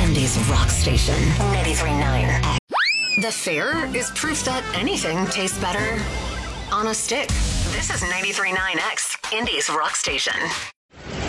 Indy's rock station, 93.9. The Fair is proof that anything tastes better on a stick. This is 93.9X, Indy's rock station.